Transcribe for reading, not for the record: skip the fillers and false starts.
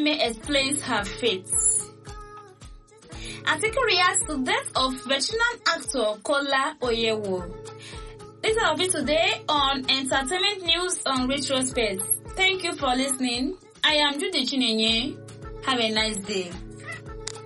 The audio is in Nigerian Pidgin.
Oneme explains her fate. Article reacts to death of veteran actor Kola Oyewo. This is all of it today on Entertainment News on Retrospect. Thank you for listening. I am Judy Chinenye. Have a nice day.